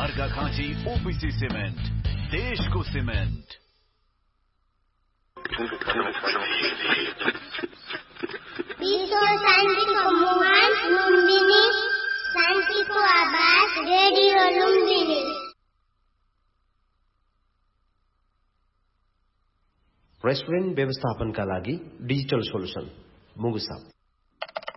Arghakhanchi OPC cement, देशको cement. विश्व शान्तिको मुहान लुम्बिनी, शान्तिको आवाज रेडियो लुम्बिनी। रेस्टुरेन्ट व्यवस्थापनका लागि डिजिटल सोलुसन मुगुसा।